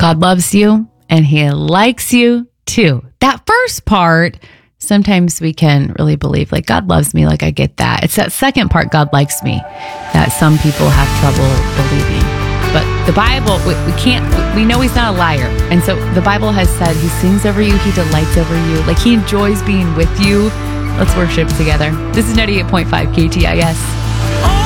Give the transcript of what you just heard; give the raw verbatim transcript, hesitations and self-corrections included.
God loves you and he likes you too. That first part, sometimes we can really believe like God loves me, like I get that. It's that second part, God likes me, that some people have trouble believing. But the Bible, we, we can't, we know he's not a liar. And so the Bible has said he sings over you, he delights over you, like he enjoys being with you. Let's worship together. This is ninety-eight point five K T I S.